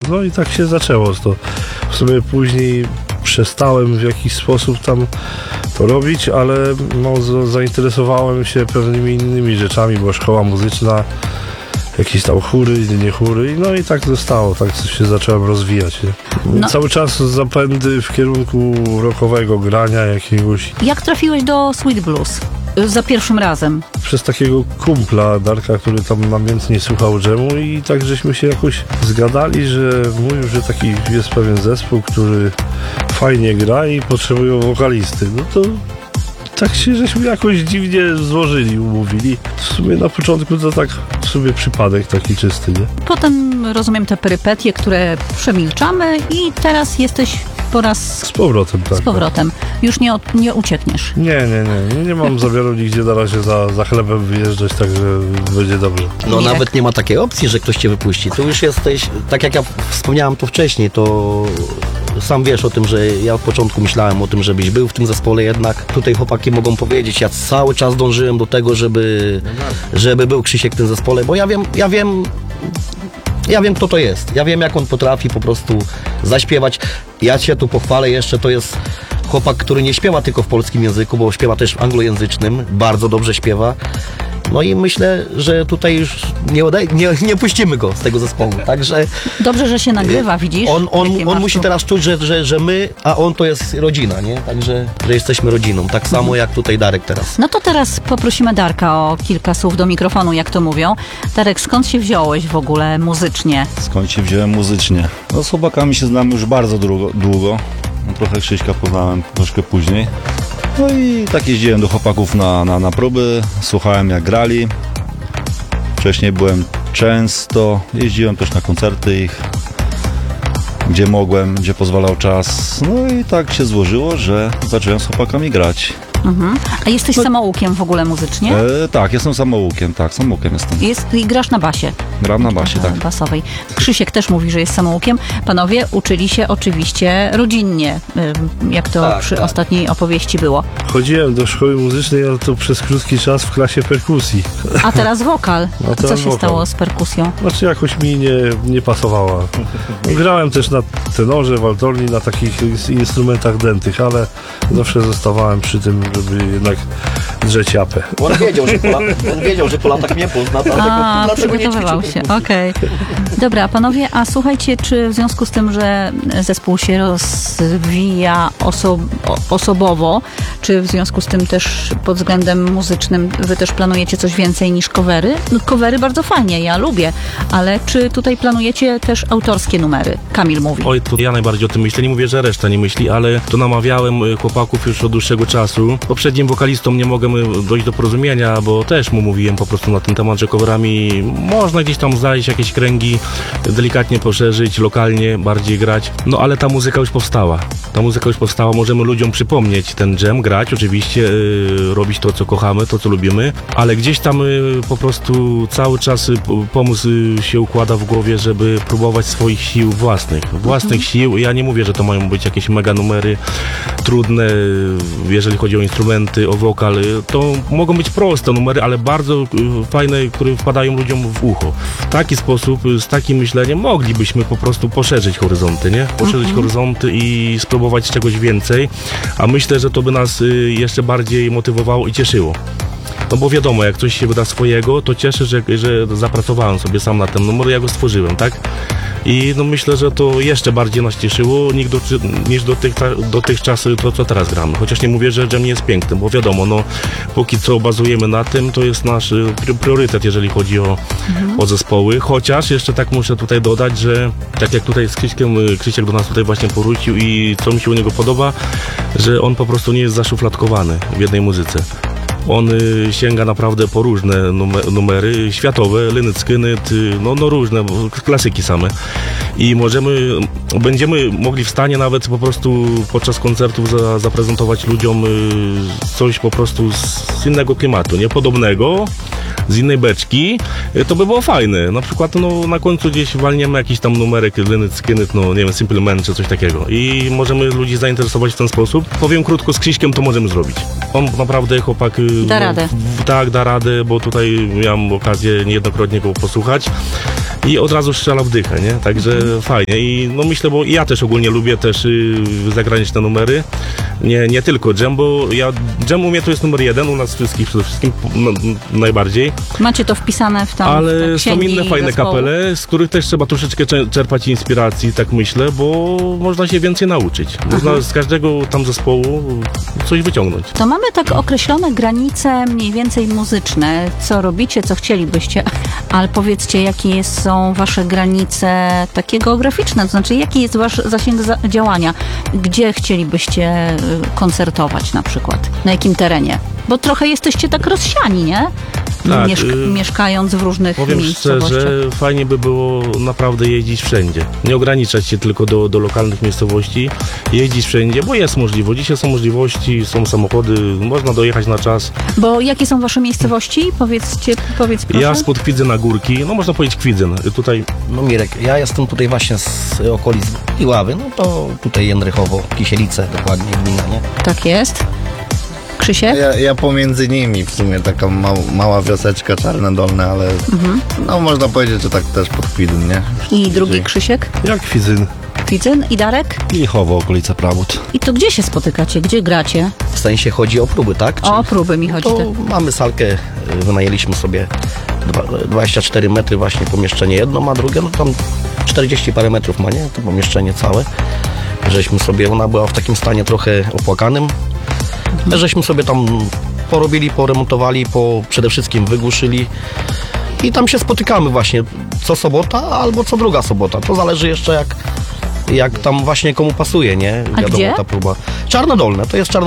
no i tak się zaczęło to. W sumie później przestałem w jakiś sposób tam to robić, ale no, zainteresowałem się pewnymi innymi rzeczami, bo szkoła muzyczna, jakieś tam chóry, nie chóry, no i tak zostało, tak się zacząłem rozwijać. Nie? No. Cały czas zapędy w kierunku rockowego grania jakiegoś. Jak trafiłeś do Sweet Blues za pierwszym razem? Przez takiego kumpla Darka, który tam namiętnie słuchał dżemu i tak żeśmy się jakoś zgadali, że mówił, że taki jest pewien zespół, który fajnie gra i potrzebują wokalisty. No to tak się żeśmy jakoś dziwnie złożyli, umówili. W sumie na początku to tak w sumie przypadek taki czysty, nie? Potem rozumiem te perypetie, które przemilczamy i teraz jesteś po raz Z powrotem, tak. z powrotem. Już nie uciekniesz. Nie mam zamiaru nigdzie na razie za chlebem wyjeżdżać, także będzie dobrze. No Mirek. nawet nie ma takiej opcji, że ktoś cię wypuści. Tu już jesteś, tak jak ja wspomniałem to wcześniej, to sam wiesz o tym, że ja od początku myślałem o tym, żebyś był w tym zespole jednak. Tutaj chłopaki mogą powiedzieć, ja cały czas dążyłem do tego, żeby był Krzysiek w tym zespole, bo ja wiem, kto to jest. Ja wiem, jak on potrafi po prostu zaśpiewać. Ja się tu pochwalę jeszcze, to jest chłopak, który nie śpiewa tylko w polskim języku, bo śpiewa też w anglojęzycznym. Bardzo dobrze śpiewa. No i myślę, że tutaj już nie puścimy go z tego zespołu. Także Dobrze, że się nagrywa, widzisz? on musi teraz czuć, że my, a on to jest rodzina, nie? Także, że jesteśmy rodziną. Tak samo jak tutaj Darek teraz. No to teraz poprosimy Darka o kilka słów do mikrofonu, jak to mówią. Darek, skąd się wziąłeś w ogóle muzycznie? Skąd się wziąłem muzycznie? No z chłopakami się znam już bardzo długo. No, trochę Krzyśka poznałem troszkę później. No i tak jeździłem do chłopaków na próby, słuchałem jak grali. Wcześniej byłem często, jeździłem też na koncerty ich, gdzie mogłem, gdzie pozwalał czas. No i tak się złożyło, że zacząłem z chłopakami grać. Mhm. A jesteś samoukiem w ogóle muzycznie? Tak, jestem samoukiem, samoukiem jestem. I grasz na basie. Gram na basie, tak. Basowej. Krzysiek też mówi, że jest samoukiem. Panowie uczyli się oczywiście rodzinnie, jak to przy ostatniej opowieści było. Chodziłem do szkoły muzycznej, ale to przez krótki czas w klasie perkusji. A teraz wokal. A teraz Co się wokal. stało z perkusją? Znaczy jakoś mi nie pasowała. Grałem też na tenorze, waltorni, na takich instrumentach dętych, ale zawsze zostawałem przy tym, żeby jednak drzeć japę. On wiedział, że po latach mnie pozna, dlaczego nie przygotowywał ćwiczył. się. Okej. Dobra, panowie, a słuchajcie, czy w związku z tym, że zespół się rozwija osobowo, czy w związku z tym też pod względem muzycznym wy też planujecie coś więcej niż covery? No, covery bardzo fajnie, ja lubię, ale czy tutaj planujecie też autorskie numery? Kamil mówi. Oj, to ja najbardziej o tym myślę. Nie mówię, że reszta nie myśli, ale to namawiałem chłopaków już od dłuższego czasu. Poprzednim wokalistą nie mogę dojść do porozumienia, bo też mu mówiłem po prostu na ten temat, że coverami można gdzieś tam znaleźć jakieś kręgi, delikatnie poszerzyć, lokalnie bardziej grać. No ale ta muzyka już powstała. Możemy ludziom przypomnieć ten dżem, grać oczywiście, robić to, co kochamy, to, co lubimy, ale gdzieś tam po prostu cały czas pomysł się układa w głowie, żeby próbować swoich sił własnych sił. Ja nie mówię, że to mają być jakieś mega numery trudne, jeżeli chodzi o instrumenty, o wokal. To mogą być proste numery, ale bardzo fajne, które wpadają ludziom w ucho. W taki sposób, z takim myśleniem moglibyśmy po prostu poszerzyć horyzonty, nie? Poszerzyć horyzonty i spróbować czegoś więcej, a myślę, że to by nas jeszcze bardziej motywowało i cieszyło. No bo wiadomo, jak coś się wyda swojego, to cieszę, że zapracowałem sobie sam na ten numer, ja go stworzyłem, tak? I no myślę, że to jeszcze bardziej nas cieszyło niż dotychczas to, co teraz gramy. Chociaż nie mówię, że dżem nie jest piękny, bo wiadomo, no póki co bazujemy na tym, to jest nasz priorytet, jeżeli chodzi o zespoły. Chociaż jeszcze tak muszę tutaj dodać, że tak jak tutaj z Krzysiek do nas tutaj właśnie powrócił i co mi się u niego podoba, że on po prostu nie jest zaszufladkowany w jednej muzyce. On sięga naprawdę po różne numery światowe, Lynyrd Skynyrd, no różne, klasyki same. I będziemy mogli w stanie nawet po prostu podczas koncertów zaprezentować ludziom coś po prostu z innego klimatu, niepodobnego, z innej beczki, to by było fajne. Na przykład no, na końcu gdzieś walniemy jakiś tam numerek, Lynyt, Skynyt, no nie wiem, Simple Man czy coś takiego i możemy ludzi zainteresować w ten sposób. Powiem krótko, z Krzyśkiem to możemy zrobić. On naprawdę, chłopak... Da radę. Tak, da radę, bo tutaj miałem okazję niejednokrotnie go posłuchać i od razu strzela w dychę, nie? Także fajnie i no myślę, bo ja też ogólnie lubię też zagraniczne numery, nie tylko dżem, bo dżem u mnie to jest numer 1, u nas wszystkich przede wszystkim najbardziej, Macie to wpisane w tam ale w te są księgi inne fajne zespołu. kapele, z których też trzeba troszeczkę czerpać inspiracji, tak myślę, bo można się więcej nauczyć. Można z każdego tam zespołu coś wyciągnąć. To mamy tak określone granice mniej więcej muzyczne, co robicie, co chcielibyście, ale powiedzcie, jakie są wasze granice takie geograficzne, to znaczy jaki jest wasz zasięg działania, gdzie chcielibyście koncertować na przykład, na jakim terenie? Bo trochę jesteście tak rozsiani, nie? Tak, Mieszkając w różnych Powiem miejscowościach. szczerze, fajnie by było naprawdę jeździć wszędzie. Nie ograniczać się tylko do lokalnych miejscowości. Jeździć wszędzie, bo jest możliwość. Dzisiaj są możliwości, są samochody, można dojechać na czas. Bo jakie są wasze miejscowości? Powiedz proszę. Ja spod Kwidzyn Górki, no można powiedzieć Kwidzyn. Tutaj No Mirek, ja jestem tutaj właśnie z okolic Iławy, no to tutaj Jędrychowo, Kisielice, dokładnie gmina, nie? Tak jest. Krzysiek? Ja pomiędzy nimi w sumie taka mała wioseczka, Czarne Dolne, ale no można powiedzieć, że tak też pod Kwidzyn, nie? I drugi Krzysiek? Jak Kwidzyn. Kwidzyn i Darek? Lichowo, okolice Prabut. I to gdzie się spotykacie? Gdzie gracie? W sensie chodzi o próby, tak? O próby mi chodzi. To mamy salkę, wynajęliśmy sobie 24 metry właśnie pomieszczenie jedno, a drugie, no tam 40 parę metrów ma, nie? To pomieszczenie całe. Żeśmy sobie, ona była w takim stanie trochę opłakanym. Żeśmy sobie tam porobili, poremontowali, przede wszystkim wygłuszyli i tam się spotykamy właśnie co sobota albo co druga sobota. To zależy jeszcze jak tam właśnie komu pasuje, nie? A gdzie? Ta próba. Czarne Dolne,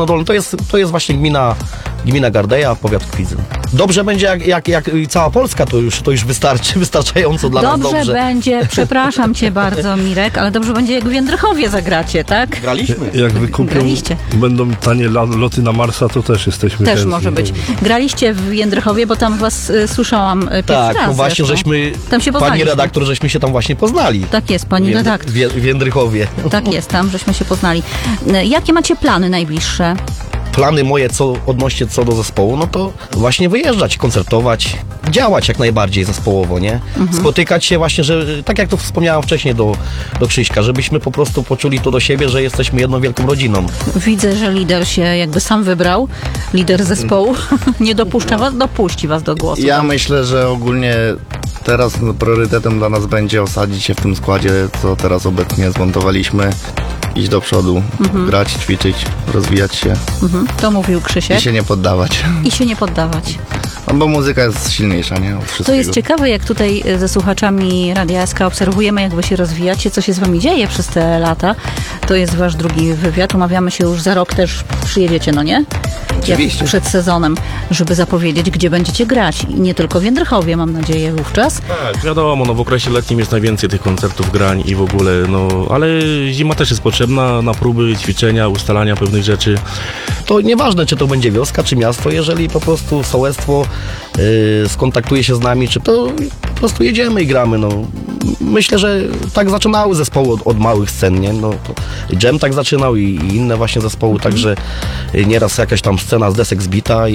to jest właśnie gmina Gardeja, powiat Kwidzyn. Dobrze będzie jak cała Polska, to już wystarczająco dla nas Dobrze dobrze. będzie, przepraszam cię bardzo Mirek, ale dobrze będzie jak w Jędrychowie zagracie, tak? Graliśmy. Jak wykupią, Graliście. będą tanie loty na Marsa, to też jesteśmy Też chętni. może być. Graliście w Jędrychowie, bo tam was słyszałam pierwszy Tak, raz no właśnie, zresztą. Tam się pani poznaliśmy. redaktor, żeśmy się tam właśnie poznali. Tak jest, pani redaktor. W Jędrychowie. Tak jest, tam żeśmy się poznali. Jakie macie plany najbliższe? Plany moje odnośnie co do zespołu, no to właśnie wyjeżdżać, koncertować, działać jak najbardziej zespołowo, nie? Spotykać się właśnie, że tak jak to wspomniałem wcześniej do Krzyśka, żebyśmy po prostu poczuli to do siebie, że jesteśmy jedną wielką rodziną. Widzę, że lider się jakby sam wybrał, lider zespołu. Nie dopuszcza was, dopuści was do głosu. Ja myślę, że ogólnie teraz priorytetem dla nas będzie osadzić się w tym składzie, co teraz obecnie zmontowaliśmy, iść do przodu, grać, ćwiczyć, rozwijać się To mówił Krzysiek. i się nie poddawać. I się nie poddawać. No bo muzyka jest silniejsza, nie? Od wszystkiego. To jest ciekawe, jak tutaj ze słuchaczami Radia SK obserwujemy, jak wy się rozwijacie, co się z wami dzieje przez te lata. To jest wasz drugi wywiad. Umawiamy się już za rok, też przyjedziecie, no nie? Oczywiście. Jak przed sezonem, żeby zapowiedzieć, gdzie będziecie grać. I nie tylko w Jędrychowie, mam nadzieję, wówczas. tak, wiadomo, no w okresie letnim jest najwięcej tych koncertów, grań i w ogóle, no ale zima też jest potrzebna na próby, ćwiczenia, ustalania pewnych rzeczy. To nieważne, czy to będzie wioska, czy miasto, jeżeli po prostu sołectwo skontaktuje się z nami, czy to po prostu jedziemy i gramy, no. Myślę, że tak zaczynały zespoły od małych scen, nie? No, to Dżem tak zaczynał i inne właśnie zespoły, także nieraz jakaś tam scena z desek zbita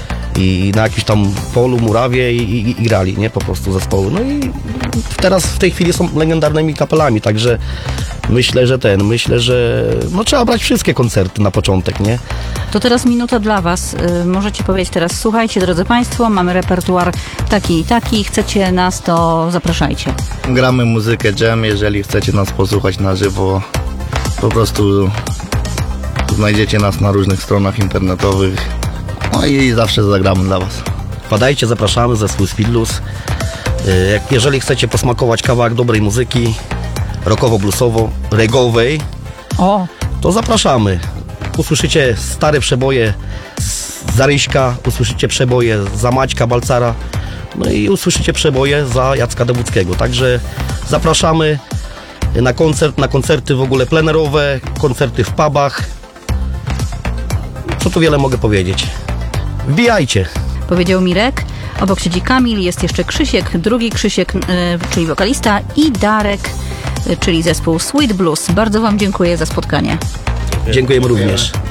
i na jakimś tam polu, murawie i grali, nie? Po prostu zespoły. No i teraz w tej chwili są legendarnymi kapelami, także myślę, że no trzeba brać wszystkie koncerty na początek, nie? To teraz minuta dla was. Możecie powiedzieć teraz, słuchajcie, drodzy państwo, mamy repertuar taki i taki, chcecie nas, to zapraszajcie. Gramy muzykę jam, jeżeli chcecie nas posłuchać na żywo, po prostu znajdziecie nas na różnych stronach internetowych, no i zawsze zagramy dla was. Wpadajcie, zapraszamy, zespół Spidlus. Jeżeli chcecie posmakować kawałek dobrej muzyki, rockowo-bluesowo, reggae'owej, O, to zapraszamy. Usłyszycie stare przeboje z Zaryśka, usłyszycie przeboje za Maćka Balcara, no i usłyszycie przeboje za Jacka Dewuckiego. Także zapraszamy na koncerty w ogóle plenerowe, koncerty w pubach. Co tu wiele mogę powiedzieć. Wbijajcie. powiedział Mirek. Obok siedzi Kamil, jest jeszcze Krzysiek, drugi Krzysiek, czyli wokalista, i Darek, czyli zespół Sweet Blues. Bardzo Wam dziękuję za spotkanie. Dziękujemy również.